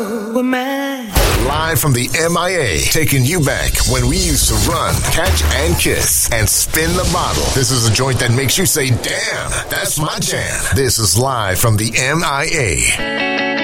Live from the MIA, taking you back when we used to run, catch and kiss, and spin the bottle. This is a joint that makes you say, damn, that's my jam. This is live from the MIA.